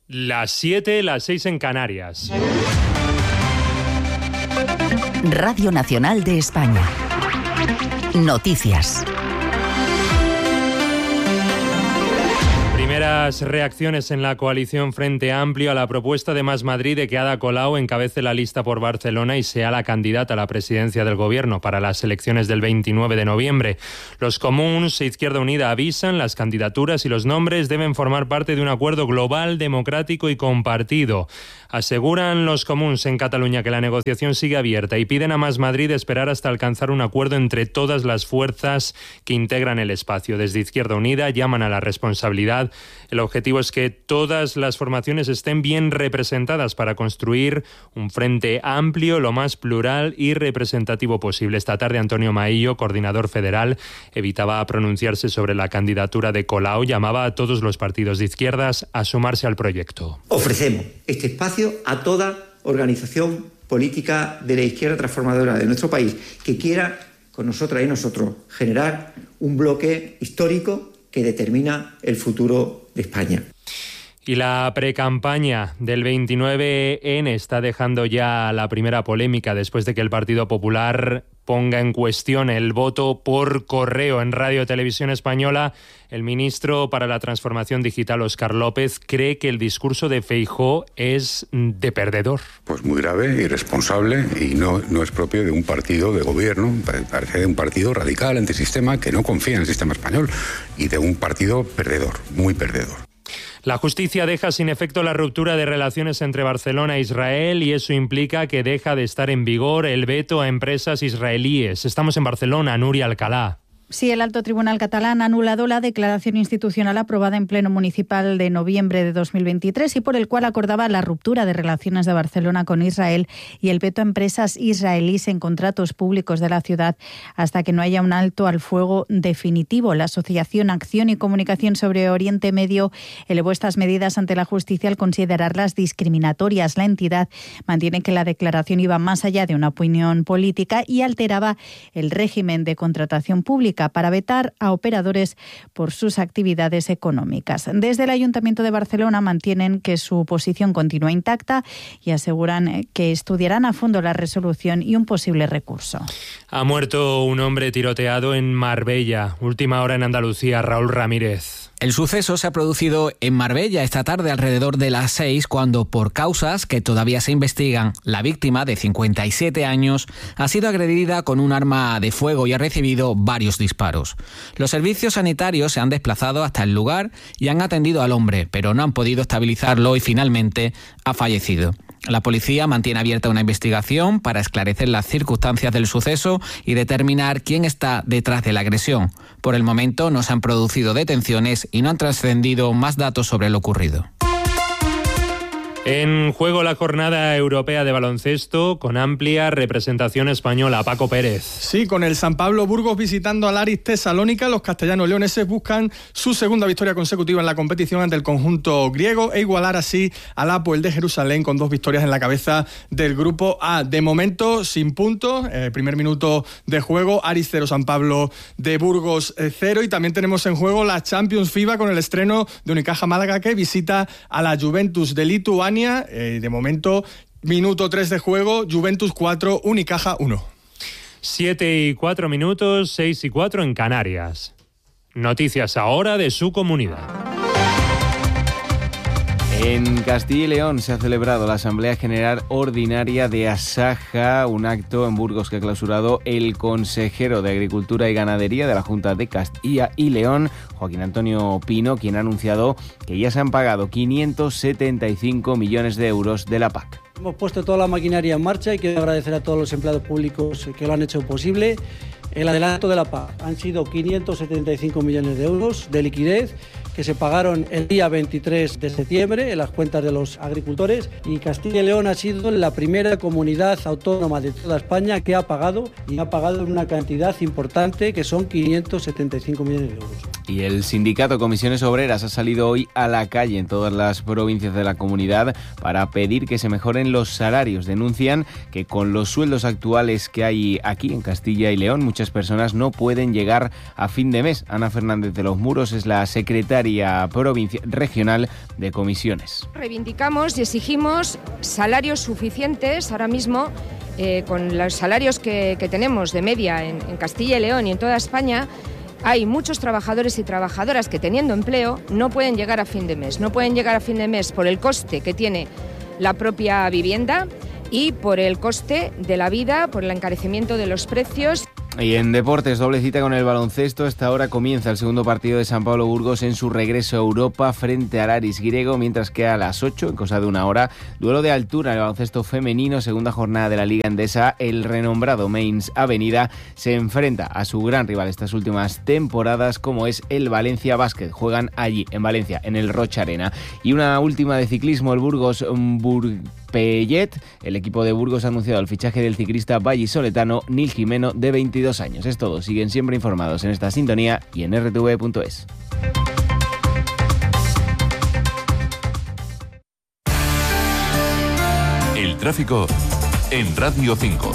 Las 7, las 6 en Canarias. Radio Nacional de España. Noticias. Primeras reacciones en la coalición Frente Amplio a la propuesta de Más Madrid de que Ada Colau encabece la lista por Barcelona y sea la candidata a la presidencia del Gobierno para las elecciones del 29 de noviembre. Los comuns e Izquierda Unida avisan, las candidaturas y los nombres deben formar parte de un acuerdo global, democrático y compartido. Aseguran los comuns en Cataluña que la negociación sigue abierta y piden a Más Madrid esperar hasta alcanzar un acuerdo entre todas las fuerzas que integran el espacio. Desde Izquierda Unida llaman a la responsabilidad. El objetivo es que todas las formaciones estén bien representadas para construir un frente amplio, lo más plural y representativo posible. Esta tarde Antonio Maillo, coordinador federal, evitaba pronunciarse sobre la candidatura de Colau. Llamaba a todos los partidos de izquierdas a sumarse al proyecto. Ofrecemos este espacio a toda organización política de la izquierda transformadora de nuestro país que quiera, con nosotras y nosotros, generar un bloque histórico que determina el futuro de España. Y la precampaña del 29N está dejando ya la primera polémica después de que el Partido Popular ponga en cuestión el voto por correo. En Radio Televisión Española, el ministro para la Transformación Digital, Óscar López, cree que el discurso de Feijóo es de perdedor. Pues muy grave, irresponsable y no es propio de un partido de gobierno, parece de un partido radical, antisistema, que no confía en el sistema español y de un partido perdedor, muy perdedor. La justicia deja sin efecto la ruptura de relaciones entre Barcelona e Israel y eso implica que deja de estar en vigor el veto a empresas israelíes. Estamos en Barcelona, Nuria Alcalá. Sí, el Alto Tribunal catalán ha anulado la declaración institucional aprobada en Pleno Municipal de noviembre de 2023 y por el cual acordaba la ruptura de relaciones de Barcelona con Israel y el veto a empresas israelíes en contratos públicos de la ciudad hasta que no haya un alto al fuego definitivo. La Asociación Acción y Comunicación sobre Oriente Medio elevó estas medidas ante la justicia al considerarlas discriminatorias. La entidad mantiene que la declaración iba más allá de una opinión política y alteraba el régimen de contratación pública para vetar a operadores por sus actividades económicas. Desde el Ayuntamiento de Barcelona mantienen que su posición continúa intacta y aseguran que estudiarán a fondo la resolución y un posible recurso. Ha muerto un hombre tiroteado en Marbella. Última hora en Andalucía, Raúl Ramírez. El suceso se ha producido en Marbella esta tarde alrededor de las 6, cuando por causas que todavía se investigan, la víctima de 57 años ha sido agredida con un arma de fuego y ha recibido varios disparos. Los servicios sanitarios se han desplazado hasta el lugar y han atendido al hombre, pero no han podido estabilizarlo y finalmente ha fallecido. La policía mantiene abierta una investigación para esclarecer las circunstancias del suceso y determinar quién está detrás de la agresión. Por el momento no se han producido detenciones y no han trascendido más datos sobre lo ocurrido. En juego la jornada europea de baloncesto con amplia representación española. Paco Pérez. Sí, con el San Pablo Burgos visitando al Aris Tesalónica, los castellanos leoneses buscan su segunda victoria consecutiva en la competición ante el conjunto griego e igualar así al Hapoel de Jerusalén con 2 victorias en la cabeza del grupo A. De momento, sin puntos, primer minuto de juego, Aris 0, San Pablo de Burgos 0, y también tenemos en juego la Champions FIBA con el estreno de Unicaja Málaga que visita a la Juventus de Lituania. De momento, minuto 3 de juego, Juventus 4, Unicaja 1. 7:04, 6:04 en Canarias. Noticias ahora de su comunidad. En Castilla y León se ha celebrado la Asamblea General Ordinaria de Asaja, un acto en Burgos que ha clausurado el consejero de Agricultura y Ganadería de la Junta de Castilla y León, Joaquín Antonio Pino, quien ha anunciado que ya se han pagado 575 millones de euros de la PAC. Hemos puesto toda la maquinaria en marcha y quiero agradecer a todos los empleados públicos que lo han hecho posible. El adelanto de la PAC han sido 575 millones de euros de liquidez que se pagaron el día 23 de septiembre en las cuentas de los agricultores, y Castilla y León ha sido la primera comunidad autónoma de toda España que ha pagado, y ha pagado una cantidad importante que son 575 millones de euros. Y el sindicato Comisiones Obreras ha salido hoy a la calle en todas las provincias de la comunidad para pedir que se mejoren los salarios. Denuncian que con los sueldos actuales que hay aquí en Castilla y León, muchas personas no pueden llegar a fin de mes. Ana Fernández de los Muros es la secretaria secretaria regional de comisiones. Reivindicamos y exigimos salarios suficientes ahora mismo. Con los salarios que tenemos de media en Castilla y León y en toda España, hay muchos trabajadores y trabajadoras que, teniendo empleo, no pueden llegar a fin de mes. No pueden llegar a fin de mes por el coste que tiene la propia vivienda y por el coste de la vida, por el encarecimiento de los precios. Y en deportes, doble cita con el baloncesto. Esta hora comienza el segundo partido de San Pablo Burgos en su regreso a Europa frente al Aris griego, mientras que a las 8, en cosa de una hora, duelo de altura en el baloncesto femenino, segunda jornada de la Liga Endesa. El renombrado Mainz Avenida se enfrenta a su gran rival estas últimas temporadas, como es el Valencia Basket. Juegan allí, en Valencia, en el Rocha Arena. Y una última de ciclismo, el Burgos Pellet. El equipo de Burgos ha anunciado el fichaje del ciclista vallisoletano Nil Jimeno, de 22 años. Es todo. Siguen siempre informados en esta sintonía y en rtv.es. El tráfico en Radio 5.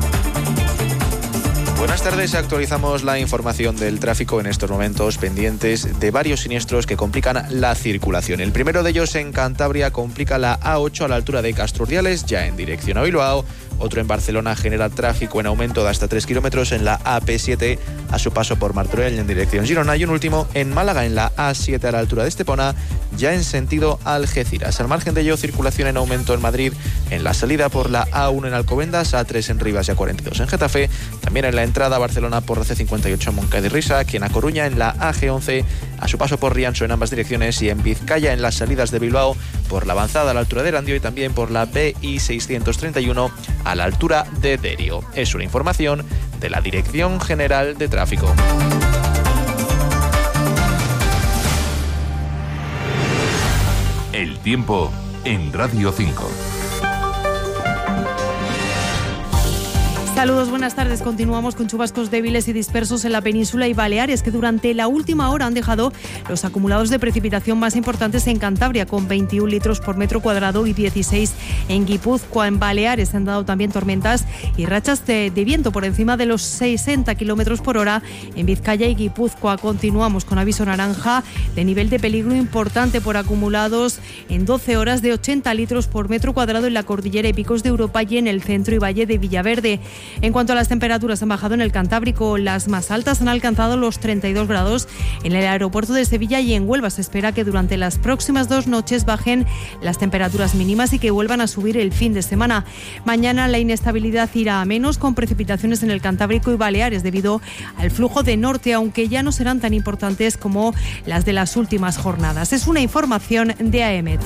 Buenas tardes, actualizamos la información del tráfico en estos momentos, pendientes de varios siniestros que complican la circulación. El primero de ellos en Cantabria complica la A8 a la altura de Castro Urdiales, ya en dirección a Bilbao. Otro en Barcelona genera tráfico en aumento de hasta 3 kilómetros en la AP7 a su paso por Martorell en dirección Girona. Y un último en Málaga en la A7 a la altura de Estepona, ya en sentido Algeciras. Al margen de ello, circulación en aumento en Madrid en la salida por la A1 en Alcobendas, A3 en Rivas y A42 en Getafe. También en la entrada a Barcelona por la C58 en Moncada y Risa, aquí en A Coruña en la AG11 a su paso por Rianxo en ambas direcciones, y en Vizcaya en las salidas de Bilbao por la avanzada a la altura de Erandio y también por la BI 631 a la altura de Derio. Es una información de la Dirección General de Tráfico. El tiempo en Radio 5. Saludos, buenas tardes. Continuamos con chubascos débiles y dispersos en la península y Baleares, que durante la última hora han dejado los acumulados de precipitación más importantes en Cantabria, con 21 litros por metro cuadrado y 16 en Guipúzcoa. En Baleares se han dado también tormentas y rachas de viento por encima de los 60 kilómetros por hora en Vizcaya y Guipúzcoa. Continuamos con aviso naranja de nivel de peligro importante por acumulados en 12 horas de 80 litros por metro cuadrado en la cordillera y Picos de Europa y en el centro y valle de Villaverde. En cuanto a las temperaturas, han bajado en el Cantábrico. Las más altas han alcanzado los 32 grados en el aeropuerto de Sevilla, y en Huelva se espera que durante las próximas 2 noches bajen las temperaturas mínimas y que vuelvan a subir el fin de semana. Mañana la inestabilidad irá a menos, con precipitaciones en el Cantábrico y Baleares debido al flujo de norte, aunque ya no serán tan importantes como las de las últimas jornadas. Es una información de AEMET.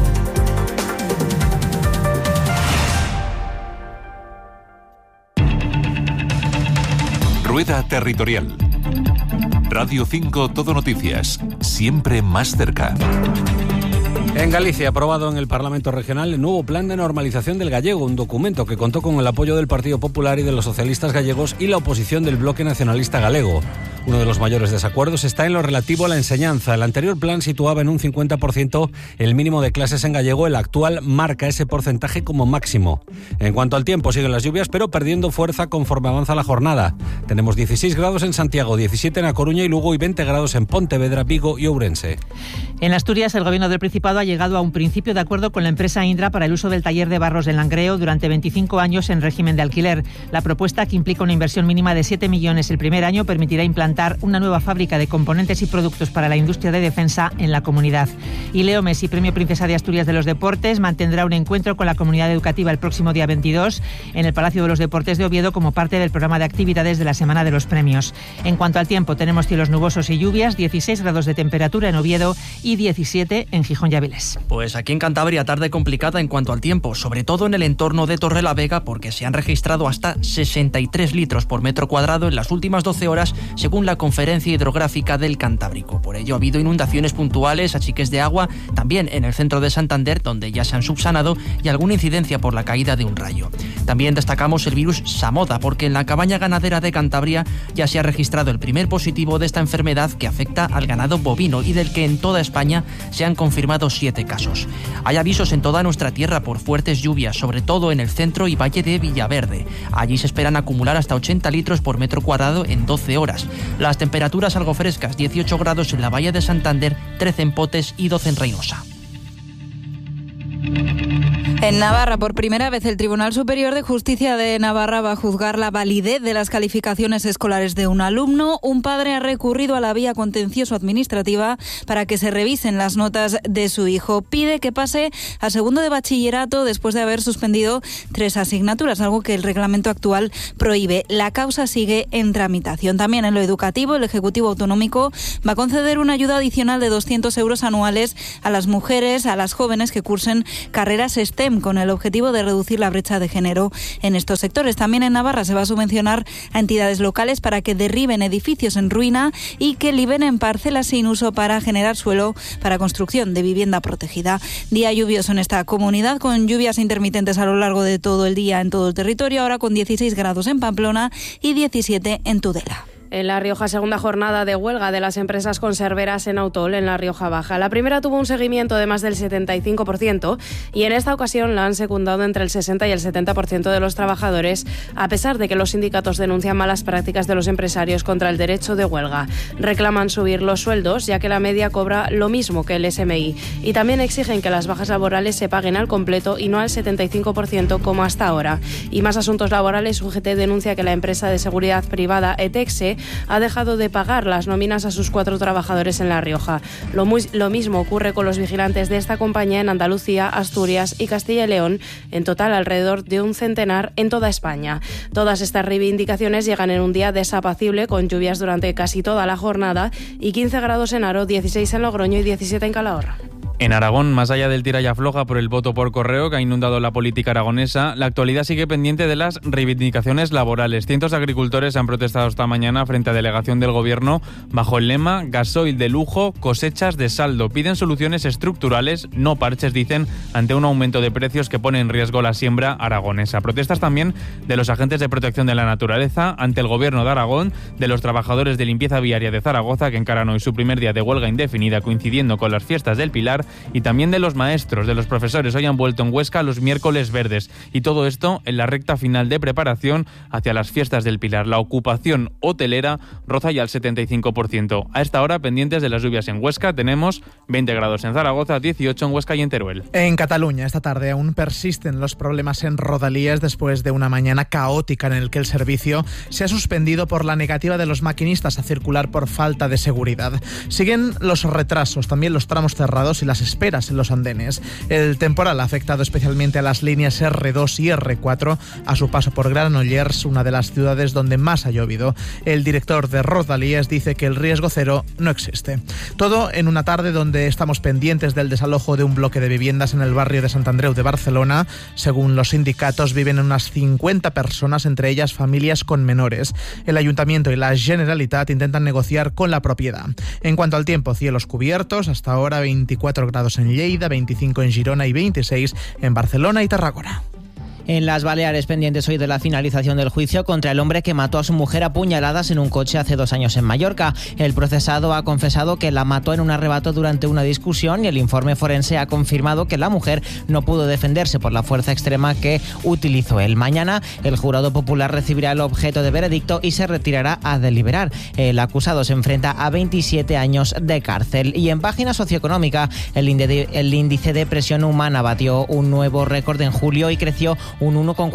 Rueda Territorial. Radio 5 Todo Noticias, siempre más cerca. En Galicia, aprobado en el Parlamento Regional el nuevo Plan de Normalización del Gallego, un documento que contó con el apoyo del Partido Popular y de los socialistas gallegos y la oposición del Bloque Nacionalista Galego. Uno de los mayores desacuerdos está en lo relativo a la enseñanza. El anterior plan situaba en un 50% el mínimo de clases en gallego. El actual marca ese porcentaje como máximo. En cuanto al tiempo, siguen las lluvias, pero perdiendo fuerza conforme avanza la jornada. Tenemos 16 grados en Santiago, 17 en A Coruña y Lugo y 20 grados en Pontevedra, Vigo y Ourense. En Asturias, el Gobierno del Principado ha llegado a un principio de acuerdo con la empresa Indra para el uso del taller de barros del Langreo durante 25 años en régimen de alquiler. La propuesta, que implica una inversión mínima de 7 millones el primer año, permitirá implantar una nueva fábrica de componentes y productos para la industria de defensa en la comunidad. Y Leo Messi, Premio Princesa de Asturias de los Deportes, mantendrá un encuentro con la comunidad educativa el próximo día 22 en el Palacio de los Deportes de Oviedo como parte del programa de actividades de la Semana de los Premios. En cuanto al tiempo, tenemos cielos nubosos y lluvias, 16 grados de temperatura en Oviedo y 17 en Gijón y Avilés. Pues aquí en Cantabria, tarde complicada en cuanto al tiempo, sobre todo en el entorno de Torrelavega, porque se han registrado hasta 63 litros por metro cuadrado en las últimas 12 horas, según la Conferencia Hidrográfica del Cantábrico. Por ello ha habido inundaciones puntuales, achiques de agua, también en el centro de Santander, donde ya se han subsanado, y alguna incidencia por la caída de un rayo. También destacamos el virus Samoda, porque en la cabaña ganadera de Cantabria ya se ha registrado el primer positivo de esta enfermedad, que afecta al ganado bovino y del que en toda España se han confirmado 7 casos. Hay avisos en toda nuestra tierra por fuertes lluvias, sobre todo en el centro y valle de Villaverde. Allí se esperan acumular hasta 80 litros por metro cuadrado en 12 horas. Las temperaturas algo frescas, 18 grados en la Bahía de Santander, 13 en Potes y 12 en Reynosa. En Navarra, por primera vez, el Tribunal Superior de Justicia de Navarra va a juzgar la validez de las calificaciones escolares de un alumno. Un padre ha recurrido a la vía contencioso-administrativa para que se revisen las notas de su hijo. Pide que pase a segundo de bachillerato después de haber suspendido 3 asignaturas, algo que el reglamento actual prohíbe. La causa sigue en tramitación. También en lo educativo, el Ejecutivo Autonómico va a conceder una ayuda adicional de 200 euros anuales a las mujeres, a las jóvenes que cursen carreras STEM, con el objetivo de reducir la brecha de género en estos sectores. También en Navarra se va a subvencionar a entidades locales para que derriben edificios en ruina y que liberen parcelas sin uso para generar suelo para construcción de vivienda protegida. Día lluvioso en esta comunidad, con lluvias intermitentes a lo largo de todo el día en todo el territorio, ahora con 16 grados en Pamplona y 17 en Tudela. En La Rioja, segunda jornada de huelga de las empresas conserveras en Autol, en La Rioja Baja. La primera tuvo un seguimiento de más del 75% y en esta ocasión la han secundado entre el 60 y el 70% de los trabajadores, a pesar de que los sindicatos denuncian malas prácticas de los empresarios contra el derecho de huelga. Reclaman subir los sueldos, ya que la media cobra lo mismo que el SMI. Y también exigen que las bajas laborales se paguen al completo y no al 75% como hasta ahora. Y más asuntos laborales, UGT denuncia que la empresa de seguridad privada Etexe ha dejado de pagar las nóminas a sus 4 trabajadores en La Rioja. Lo mismo ocurre con los vigilantes de esta compañía en Andalucía, Asturias y Castilla y León, en total alrededor de un centenar en toda España. Todas estas reivindicaciones llegan en un día desapacible, con lluvias durante casi toda la jornada y 15 grados en Haro, 16 en Logroño y 17 en Calahorra. En Aragón, más allá del tira y afloja por el voto por correo que ha inundado la política aragonesa, la actualidad sigue pendiente de las reivindicaciones laborales. Cientos de agricultores han protestado esta mañana frente a delegación del Gobierno bajo el lema gasoil de lujo, cosechas de saldo. Piden soluciones estructurales, no parches, dicen, ante un aumento de precios que pone en riesgo la siembra aragonesa. Protestas también de los agentes de protección de la naturaleza ante el Gobierno de Aragón, de los trabajadores de limpieza viaria de Zaragoza, que encaran hoy su primer día de huelga indefinida coincidiendo con las fiestas del Pilar, y también de los maestros, de los profesores. Hoy han vuelto en Huesca los miércoles verdes. Y todo esto en la recta final de preparación hacia las fiestas del Pilar. La ocupación hotelera roza ya el 75%. A esta hora, pendientes de las lluvias en Huesca, tenemos 20 grados en Zaragoza, 18 en Huesca y en Teruel. En Cataluña, esta tarde aún persisten los problemas en Rodalies después de una mañana caótica en el que el servicio se ha suspendido por la negativa de los maquinistas a circular por falta de seguridad. Siguen los retrasos, también los tramos cerrados y las esperas en los andenes. El temporal ha afectado especialmente a las líneas R2 y R4 a su paso por Granollers, una de las ciudades donde más ha llovido. El director de Rodalies dice que el riesgo cero no existe. Todo en una tarde donde estamos pendientes del desalojo de un bloque de viviendas en el barrio de Sant Andreu de Barcelona. Según los sindicatos, viven unas 50 personas, entre ellas familias con menores. El Ayuntamiento y la Generalitat intentan negociar con la propiedad. En cuanto al tiempo, cielos cubiertos, hasta ahora 24 grados en Lleida, 25 en Girona y 26 en Barcelona y Tarragona. En las Baleares, pendientes hoy de la finalización del juicio contra el hombre que mató a su mujer a puñaladas en un coche hace 2 años en Mallorca. El procesado ha confesado que la mató en un arrebato durante una discusión y el informe forense ha confirmado que la mujer no pudo defenderse por la fuerza extrema que utilizó él. Mañana el jurado popular recibirá el objeto de veredicto y se retirará a deliberar. El acusado se enfrenta a 27 años de cárcel. Y en página socioeconómica, el índice de presión humana batió un nuevo récord en julio y creció un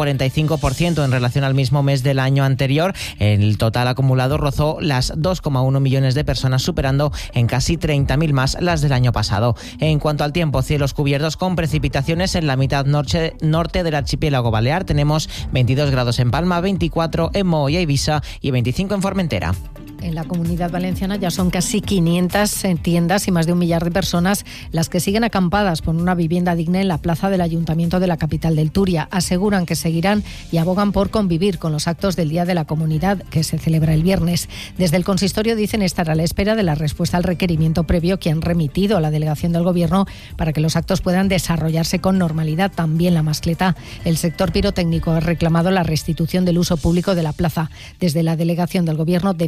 1,45% en relación al mismo mes del año anterior. El total acumulado rozó las 2,1 millones de personas, superando en casi 30.000 más las del año pasado. En cuanto al tiempo, cielos cubiertos con precipitaciones en la mitad norte del archipiélago balear. Tenemos 22 grados en Palma, 24 en Moya, Ibiza y 25 en Formentera. En la Comunidad Valenciana ya son casi 500 tiendas y más de 1 millar de personas las que siguen acampadas por una vivienda digna en la plaza del Ayuntamiento de la capital del Turia. Aseguran que seguirán y abogan por convivir con los actos del Día de la Comunidad, que se celebra el viernes. Desde el consistorio dicen estar a la espera de la respuesta al requerimiento previo que han remitido a la delegación del Gobierno para que los actos puedan desarrollarse con normalidad. También la mascleta. El sector pirotécnico ha reclamado la restitución del uso público de la plaza. Desde la delegación del Gobierno defienden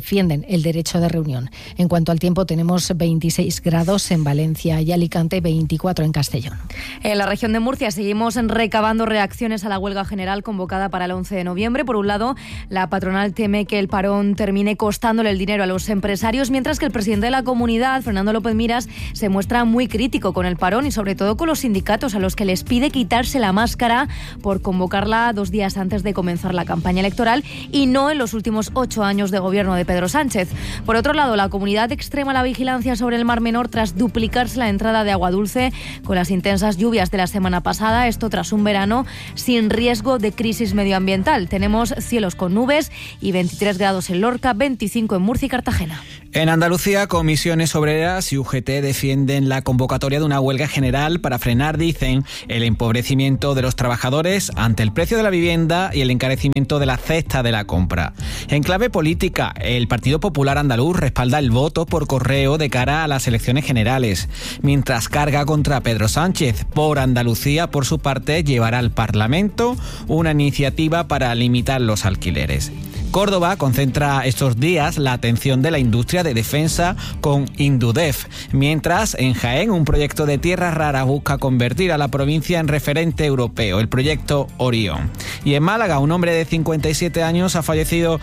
el derecho de reunión. En cuanto al tiempo, tenemos 26 grados en Valencia y Alicante, 24 en Castellón. En la región de Murcia seguimos recabando reacciones a la huelga general convocada para el 11 de noviembre. Por un lado, la patronal teme que el parón termine costándole el dinero a los empresarios, mientras que el presidente de la comunidad, Fernando López Miras, se muestra muy crítico con el parón y sobre todo con los sindicatos, a los que les pide quitarse la máscara por convocarla 2 días antes de comenzar la campaña electoral y no en los últimos 8 años de gobierno de Pedro Sánchez. Por otro lado, la comunidad extrema la vigilancia sobre el Mar Menor tras duplicarse la entrada de agua dulce con las intensas lluvias de la semana pasada, esto tras un verano sin riesgo de crisis medioambiental. Tenemos cielos con nubes y 23 grados en Lorca, 25 en Murcia y Cartagena. En Andalucía, comisiones obreras y UGT defienden la convocatoria de una huelga general para frenar, dicen, el empobrecimiento de los trabajadores ante el precio de la vivienda y el encarecimiento de la cesta de la compra. En clave política, el Partido Popular Andaluz respalda el voto por correo de cara a las elecciones generales, mientras carga contra Pedro Sánchez. Por Andalucía, por su parte, llevará al Parlamento una iniciativa para limitar los alquileres. Córdoba concentra estos días la atención de la industria de defensa con Indudef, mientras en Jaén un proyecto de tierras raras busca convertir a la provincia en referente europeo, el proyecto Orión. Y en Málaga, un hombre de 57 años ha fallecido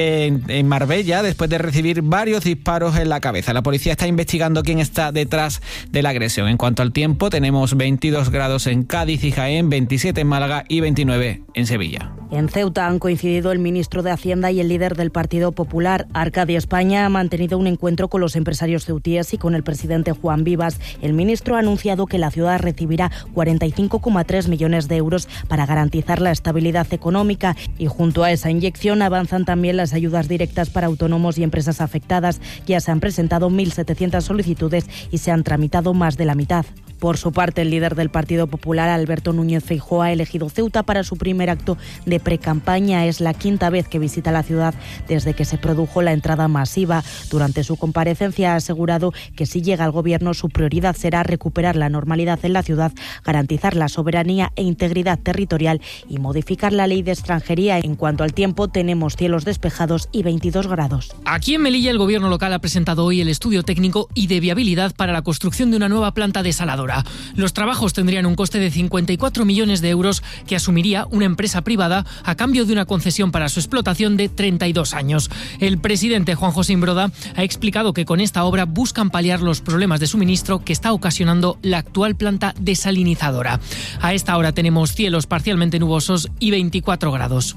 en Marbella después de recibir varios disparos en la cabeza. La policía está investigando quién está detrás de la agresión. En cuanto al tiempo, tenemos 22 grados en Cádiz y Jaén, 27 en Málaga y 29 en Sevilla. En Ceuta han coincidido el ministro de Hacienda y el líder del Partido Popular. Arcadia España ha mantenido un encuentro con los empresarios ceutíes y con el presidente Juan Vivas. El ministro ha anunciado que la ciudad recibirá 45,3 millones de euros para garantizar la estabilidad económica y junto a esa inyección avanzan también las ayudas directas para autónomos y empresas afectadas. Ya se han presentado 1.700 solicitudes y se han tramitado más de la mitad. Por su parte, el líder del Partido Popular, Alberto Núñez Feijóo, ha elegido Ceuta para su primer acto de precampaña. Es la 5ª vez que visita la ciudad desde que se produjo la entrada masiva. Durante su comparecencia ha asegurado que si llega al gobierno su prioridad será recuperar la normalidad en la ciudad, garantizar la soberanía e integridad territorial y modificar la ley de extranjería. En cuanto al tiempo, tenemos cielos despejados y 22 grados. Aquí en Melilla, el gobierno local ha presentado hoy el estudio técnico y de viabilidad para la construcción de una nueva planta desaladora. Los trabajos tendrían un coste de 54 millones de euros que asumiría una empresa privada a cambio de una concesión para su explotación de 32 años. El presidente Juan José Imbroda ha explicado que con esta obra buscan paliar los problemas de suministro que está ocasionando la actual planta desalinizadora. A esta hora tenemos cielos parcialmente nubosos y 24 grados.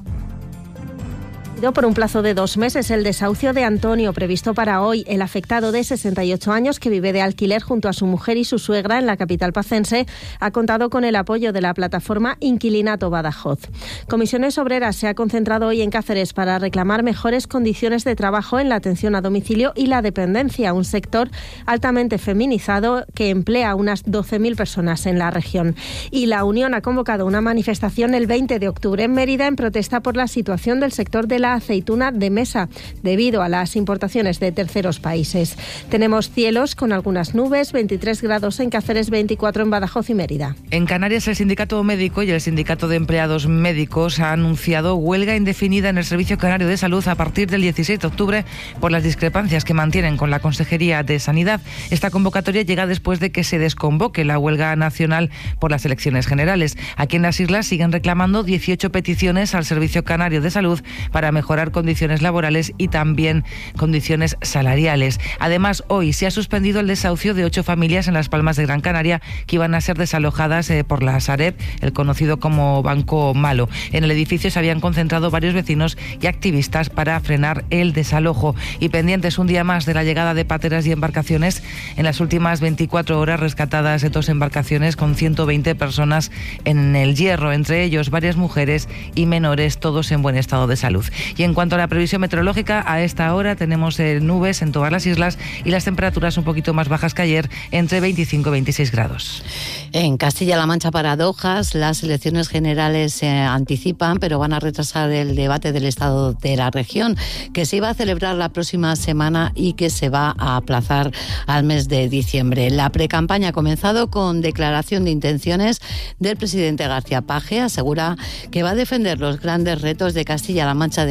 Por un plazo de 2 meses el desahucio de Antonio, previsto para hoy. El afectado de 68 años, que vive de alquiler junto a su mujer y su suegra en la capital pacense, ha contado con el apoyo de la plataforma Inquilinato Badajoz. Comisiones Obreras se ha concentrado hoy en Cáceres para reclamar mejores condiciones de trabajo en la atención a domicilio y la dependencia, un sector altamente feminizado que emplea a unas 12.000 personas en la región. Y la Unión ha convocado una manifestación el 20 de octubre en Mérida en protesta por la situación del sector de la aceituna de mesa debido a las importaciones de terceros países. Tenemos cielos con algunas nubes, 23 grados en Cáceres, 24 en Badajoz y Mérida. En Canarias, el Sindicato Médico y el Sindicato de Empleados Médicos han anunciado huelga indefinida en el Servicio Canario de Salud a partir del 16 de octubre por las discrepancias que mantienen con la Consejería de Sanidad. Esta convocatoria llega después de que se desconvoque la huelga nacional por las elecciones generales. Aquí en las islas siguen reclamando 18 peticiones al Servicio Canario de Salud para mejorar condiciones laborales y también condiciones salariales. Además, hoy se ha suspendido el desahucio de 8 familias en Las Palmas de Gran Canaria que iban a ser desalojadas por la Sareb, el conocido como Banco Malo. En el edificio se habían concentrado varios vecinos y activistas para frenar el desalojo. Y pendientes un día más de la llegada de pateras y embarcaciones, en las últimas 24 horas rescatadas 2 embarcaciones con 120 personas en el Hierro, entre ellos varias mujeres y menores, todos en buen estado de salud. Y en cuanto a la previsión meteorológica, a esta hora tenemos nubes en todas las islas y las temperaturas un poquito más bajas que ayer, entre 25 y 26 grados. En Castilla-La Mancha, paradojas, las elecciones generales se anticipan, pero van a retrasar el debate del estado de la región, que se iba a celebrar la próxima semana y que se va a aplazar al mes de diciembre. La precampaña ha comenzado con declaración de intenciones del presidente García Page. Asegura que va a defender los grandes retos de Castilla-La Mancha de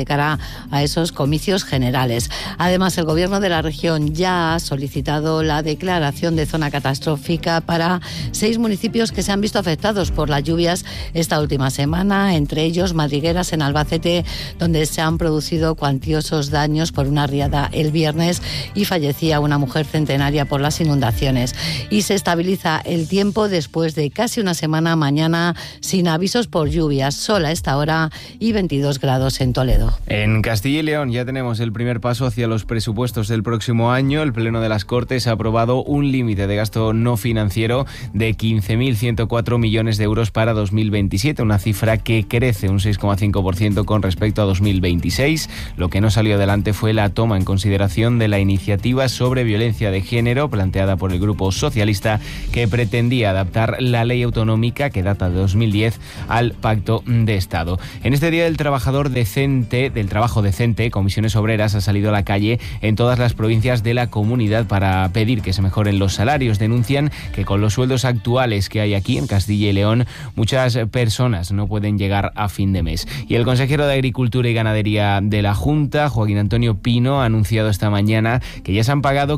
de cara a esos comicios generales. Además, el Gobierno de la región ya ha solicitado la declaración de zona catastrófica para 6 municipios que se han visto afectados por las lluvias esta última semana, entre ellos Madrigueras en Albacete, donde se han producido cuantiosos daños por una riada el viernes y fallecía una mujer centenaria por las inundaciones. Y se estabiliza el tiempo después de casi una semana mañana sin avisos por lluvias, sol a esta hora y 22 grados en Toledo. En Castilla y León ya tenemos el primer paso hacia los presupuestos del próximo año. El Pleno de las Cortes ha aprobado un límite de gasto no financiero de 15.104 millones de euros para 2027, una cifra que crece un 6,5% con respecto a 2026. Lo que no salió adelante fue la toma en consideración de la iniciativa sobre violencia de género planteada por el Grupo Socialista, que pretendía adaptar la ley autonómica que data de 2010 al Pacto de Estado. En este Día del Trabajo Decente, Comisiones Obreras ha salido a la calle en todas las provincias de la comunidad para pedir que se mejoren los salarios. Denuncian que con los sueldos actuales que hay aquí en Castilla y León, muchas personas no pueden llegar a fin de mes. Y el consejero de Agricultura y Ganadería de la Junta, Joaquín Antonio Pino, ha anunciado esta mañana que ya se han pagado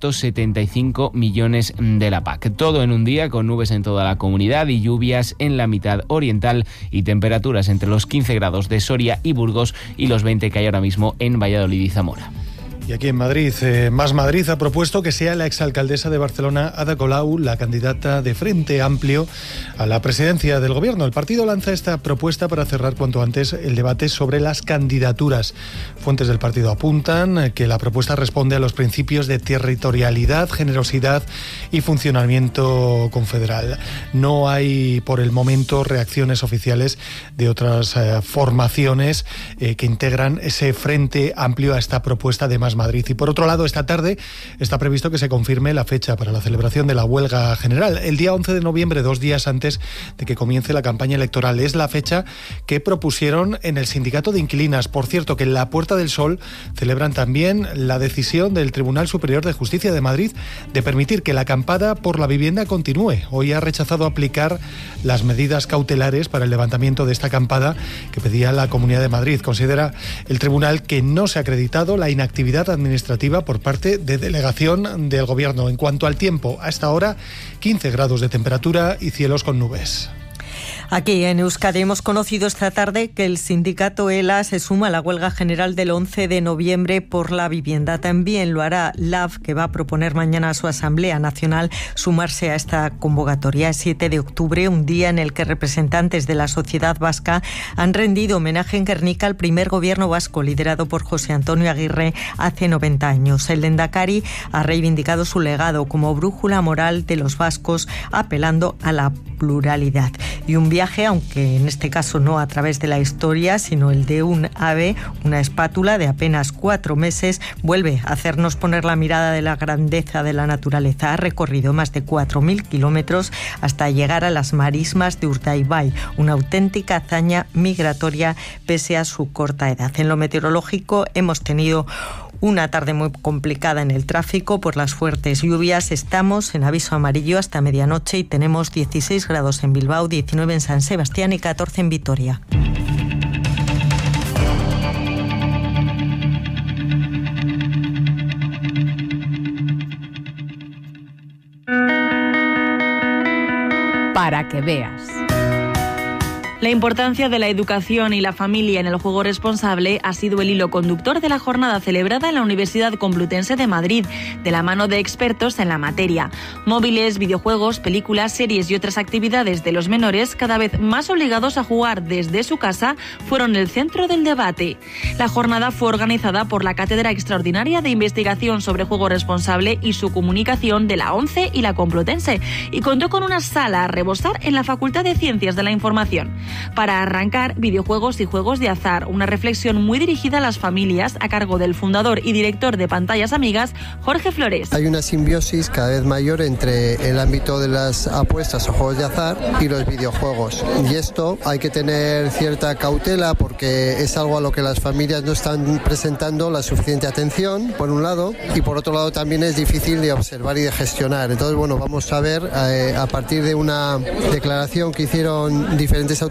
575 millones de la PAC. Todo en un día con nubes en toda la comunidad y lluvias en la mitad oriental y temperaturas entre los 15 grados de Soria y Burgos y los 20 que hay ahora mismo en Valladolid y Zamora. Y aquí en Madrid, Más Madrid ha propuesto que sea la exalcaldesa de Barcelona, Ada Colau, la candidata de Frente Amplio a la presidencia del Gobierno. El partido lanza esta propuesta para cerrar cuanto antes el debate sobre las candidaturas. Fuentes del partido apuntan que la propuesta responde a los principios de territorialidad, generosidad y funcionamiento confederal. No hay, por el momento, reacciones oficiales de otras formaciones que integran ese Frente Amplio a esta propuesta de Más Madrid. Y por otro lado, esta tarde está previsto que se confirme la fecha para la celebración de la huelga general, el día 11 de noviembre, 2 días antes de que comience la campaña electoral. Es la fecha que propusieron en el Sindicato de Inquilinas. Por cierto, que en la Puerta del Sol celebran también la decisión del Tribunal Superior de Justicia de Madrid de permitir que la acampada por la vivienda continúe. Hoy ha rechazado aplicar las medidas cautelares para el levantamiento de esta acampada que pedía la Comunidad de Madrid. Considera el tribunal que no se ha acreditado la inactividad administrativa por parte de delegación del Gobierno. En cuanto al tiempo, a esta hora 15 grados de temperatura y cielos con nubes. Aquí en Euskadi hemos conocido esta tarde que el sindicato ELA se suma a la huelga general del 11 de noviembre por la vivienda. También lo hará LAV, que va a proponer mañana a su Asamblea Nacional sumarse a esta convocatoria. Es 7 de octubre, un día en el que representantes de la sociedad vasca han rendido homenaje en Guernica al primer gobierno vasco liderado por José Antonio Aguirre hace 90 años. El Lehendakari ha reivindicado su legado como brújula moral de los vascos, apelando a la pluralidad. Y un viaje, aunque en este caso no a través de la historia, sino el de un ave, una espátula de apenas 4 meses, vuelve a hacernos poner la mirada de la grandeza de la naturaleza. Ha recorrido más de 4.000 kilómetros hasta llegar a las marismas de Urdaibai, una auténtica hazaña migratoria pese a su corta edad. En lo meteorológico hemos tenido una tarde muy complicada en el tráfico por las fuertes lluvias. Estamos en aviso amarillo hasta medianoche y tenemos 16 grados en Bilbao, 19 en San Sebastián y 14 en Vitoria. Para que veas. La importancia de la educación y la familia en el juego responsable ha sido el hilo conductor de la jornada celebrada en la Universidad Complutense de Madrid, de la mano de expertos en la materia. Móviles, videojuegos, películas, series y otras actividades de los menores, cada vez más obligados a jugar desde su casa, fueron el centro del debate. La jornada fue organizada por la Cátedra Extraordinaria de Investigación sobre Juego Responsable y su Comunicación de la ONCE y la Complutense, y contó con una sala a rebosar en la Facultad de Ciencias de la Información. Para arrancar, videojuegos y juegos de azar, una reflexión muy dirigida a las familias a cargo del fundador y director de Pantallas Amigas, Jorge Flores. Hay una simbiosis cada vez mayor entre el ámbito de las apuestas o juegos de azar y los videojuegos. Y esto hay que tener cierta cautela porque es algo a lo que las familias no están presentando la suficiente atención, por un lado, y por otro lado también es difícil de observar y de gestionar. Entonces, bueno, vamos a ver a partir de una declaración que hicieron diferentes autoridades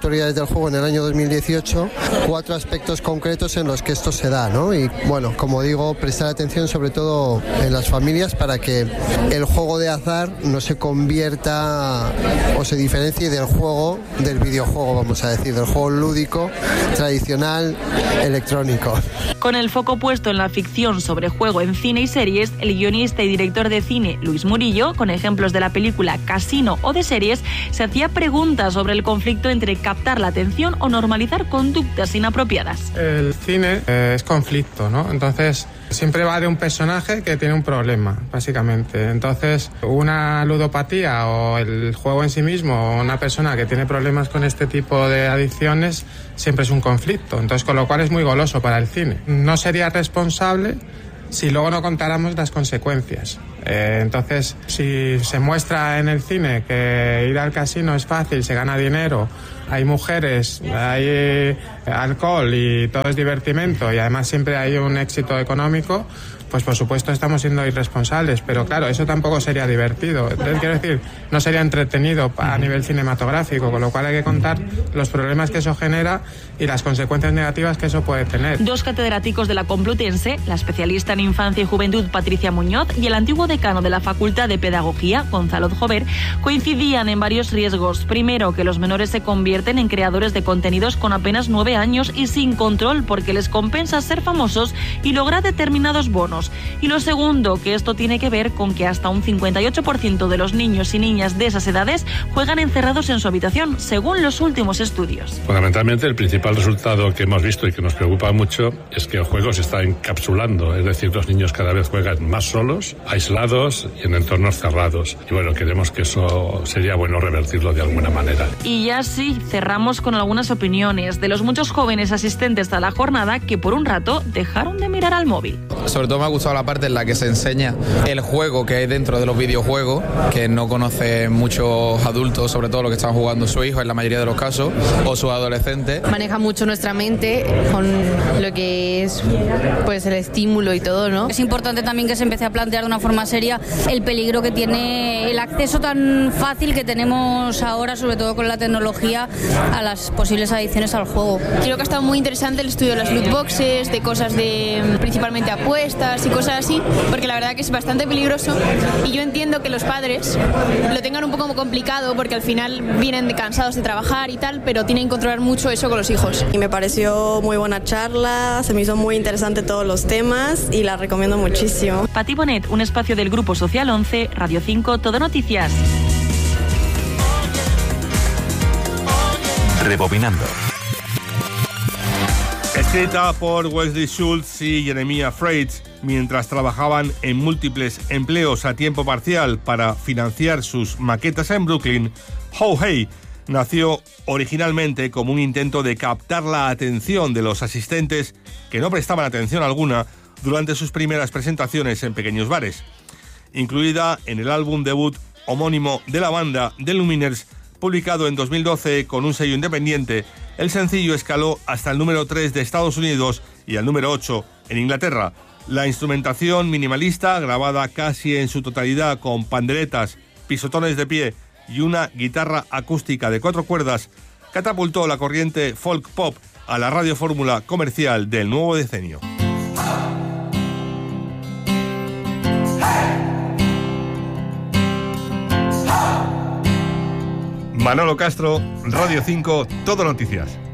editoriales del juego en el año 2018 4 aspectos concretos en los que esto se da, ¿no? Y bueno, como digo, prestar atención sobre todo en las familias para que el juego de azar no se convierta o se diferencie del juego, del videojuego, vamos a decir, del juego lúdico, tradicional, electrónico. Con el foco puesto en la ficción sobre juego en cine y series, el guionista y director de cine Luis Murillo, con ejemplos de la película Casino o de series, se hacía preguntas sobre el conflicto entre captar la atención o normalizar conductas inapropiadas. El cine es conflicto, ¿no? Entonces siempre va de un personaje que tiene un problema, básicamente. Entonces, una ludopatía o el juego en sí mismo, o una persona que tiene problemas con este tipo de adicciones, siempre es un conflicto. Entonces, con lo cual es muy goloso para el cine. No sería responsable si luego no contáramos las consecuencias. Entonces, si se muestra en el cine que ir al casino es fácil, se gana dinero, hay mujeres, hay alcohol y todo es divertimento y además siempre hay un éxito económico, pues por supuesto estamos siendo irresponsables, pero claro, eso tampoco sería divertido. Quiero decir, no sería entretenido a nivel cinematográfico, con lo cual hay que contar los problemas que eso genera y las consecuencias negativas que eso puede tener. Dos catedráticos de la Complutense, la especialista en infancia y juventud Patricia Muñoz y el antiguo decano de la Facultad de Pedagogía, Gonzalo Jover, coincidían en varios riesgos. Primero, que los menores se convierten en creadores de contenidos con apenas 9 años y sin control porque les compensa ser famosos y lograr determinados bonos. Y lo segundo, que esto tiene que ver con que hasta un 58% de los niños y niñas de esas edades juegan encerrados en su habitación, según los últimos estudios. Fundamentalmente, el principal resultado que hemos visto y que nos preocupa mucho es que el juego se está encapsulando, es decir, los niños cada vez juegan más solos, aislados y en entornos cerrados. Y bueno, queremos que eso sería bueno revertirlo de alguna manera. Y ya sí, cerramos con algunas opiniones de los muchos jóvenes asistentes a la jornada que por un rato dejaron de mirar al móvil. Sobre todo me ha gustado la parte en la que se enseña el juego que hay dentro de los videojuegos, que no conocen muchos adultos, sobre todo los que están jugando su hijo en la mayoría de los casos, o sus adolescentes. Maneja mucho nuestra mente con lo que es pues el estímulo y todo, ¿no? Es importante también que se empiece a plantear de una forma seria el peligro que tiene el acceso tan fácil que tenemos ahora, sobre todo con la tecnología, a las posibles adicciones al juego. Creo que ha estado muy interesante el estudio de las loot boxes, de cosas de principalmente apuestas y cosas así, porque la verdad que es bastante peligroso y yo entiendo que los padres lo tengan un poco complicado porque al final vienen cansados de trabajar y tal, pero tienen que controlar mucho eso con los hijos. Y me pareció muy buena charla, se me hizo muy interesante todos los temas y la recomiendo muchísimo. Pati Bonet, un espacio del Grupo Social 11, Radio 5, Todo Noticias. Rebobinando. Escrita por Wesley Schultz y Jeremiah Freitz mientras trabajaban en múltiples empleos a tiempo parcial para financiar sus maquetas en Brooklyn, How Hey nació originalmente como un intento de captar la atención de los asistentes que no prestaban atención alguna durante sus primeras presentaciones en pequeños bares. Incluida en el álbum debut homónimo de la banda, The Lumineers, publicado en 2012 con un sello independiente, el sencillo escaló hasta el número 3 de Estados Unidos y al número 8 en Inglaterra. La instrumentación minimalista, grabada casi en su totalidad con panderetas, pisotones de pie y una guitarra acústica de 4 cuerdas, catapultó la corriente folk pop a la radiofórmula comercial del nuevo decenio. Manolo Castro, Radio 5, Todo Noticias.